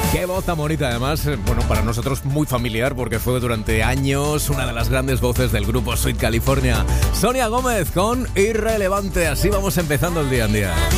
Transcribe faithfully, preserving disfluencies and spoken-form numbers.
Qué voz tan bonita, además, bueno, para nosotros muy familiar porque fue durante años una de las grandes voces del grupo Sweet California. Sonia Gómez con Irrelevante. Así vamos empezando el día en día.